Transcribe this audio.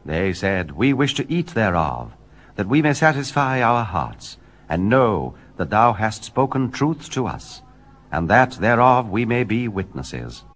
They said, We wish to eat thereof, that we may satisfy our hearts, and know that thou hast spoken truth to us, and that thereof we may be witnesses.